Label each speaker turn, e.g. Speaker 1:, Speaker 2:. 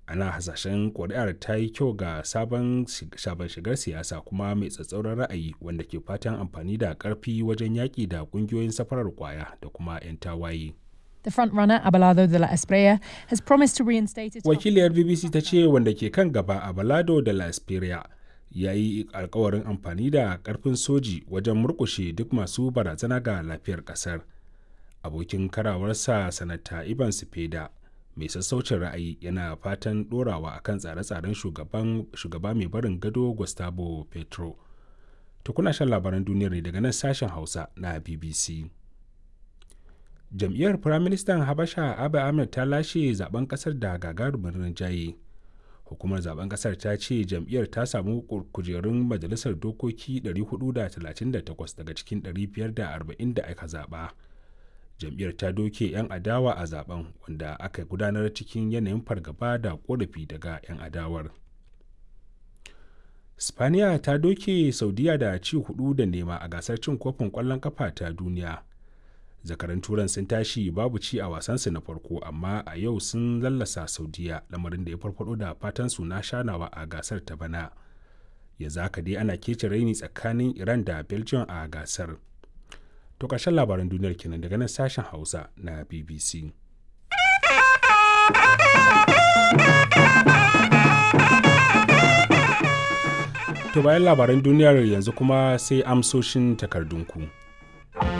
Speaker 1: ana hasashen ƙuri'ar ta yi kyau ga sabon shigar siyasa kuma mai tsatsauran ra'ayi wanda ke fatan amfani da ƙarfi wajen yaƙi da ƙungiyoyin safarar ƙwaya da kuma 'yan tawaye.
Speaker 2: The frontrunner Abelardo de la Espriella has promised to reinstate its...
Speaker 1: Wakiliyar BBC ta ce wanda ke kan gaba Abelardo de la Espriella ya yi alkawarin amfani da ƙarfin soji wajen murƙushe duk masu barazana ga lafiyar ƙasar. Abokin karawarsa sanata Ivan Cepeda mai sassaucin ra'ayi yana fatan ɗorawa akan tsare-tsaren shugaba mai barin gado Gustavo Petro. Tukuna shan labaran duniyar ne daga nan sashen Hausa na BBC. Jam'iyyar Firaministan Habasha Abiy Ahmed ta lashe zaben kasar da gagarumin rinjaye. Hukumar zaben kasar ta ce jam'iyyar ta samu kujerun majalisar dokoki 438 daga cikin 540 da aka zaba. Jam'iyyar ta doke 'yan adawa a zaben wanda aka gudanar cikin yanayin fargaba da korafi daga 'yan adawar. Spaniya ta doke Saudiya da ci 4-0 a gasar cin kofin ƙwallon kafa ta duniya. Zakaran turan sun tashi babu ci a wasansu na farko amma a yau sun lallasa Saudiya, lamarin da ya farfado da fatan su na shanawa a gasar ta bana. Yanzu haka dai ana kece raini tsakanin Iran da Belgium a gasar. To ƙarshen labaran duniyar kenan daga nan sashen Hausa na BBC. To bayan labaran duniyar yanzu kuma sai amsoshin takardunku.